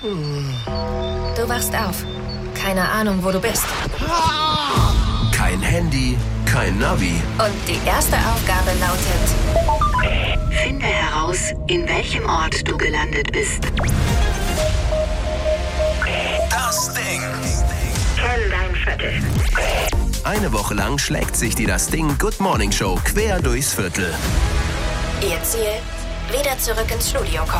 Du wachst auf. Keine Ahnung, wo du bist. Kein Handy, kein Navi. Und die erste Aufgabe lautet: Finde heraus, in welchem Ort du gelandet bist. Das Ding. Kenn dein Viertel. Eine Woche lang schlägt sich die Das Ding Good Morning Show quer durchs Viertel. Ihr Ziel? Wieder zurück ins Studio kommen.